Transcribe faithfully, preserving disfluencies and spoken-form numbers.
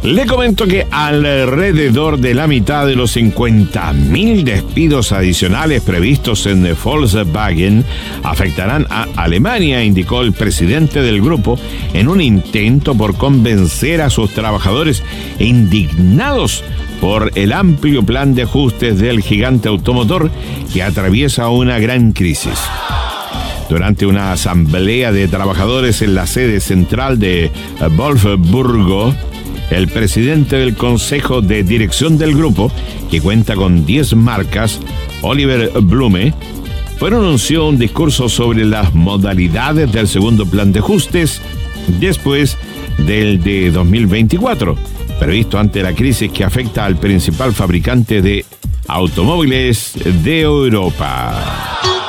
Le comento que alrededor de la mitad de los cincuenta mil despidos adicionales previstos en Volkswagen afectarán a Alemania, indicó el presidente del grupo, en un intento por convencer a sus trabajadores indignados por el amplio plan de ajustes del gigante automotor que atraviesa una gran crisis. Durante una asamblea de trabajadores en la sede central de Wolfsburgo, el presidente del consejo de dirección del grupo, que cuenta con diez marcas, Oliver Blume, pronunció un discurso sobre las modalidades del segundo plan de ajustes después del de dos mil veinticuatro, previsto ante la crisis que afecta al principal fabricante de automóviles de Europa.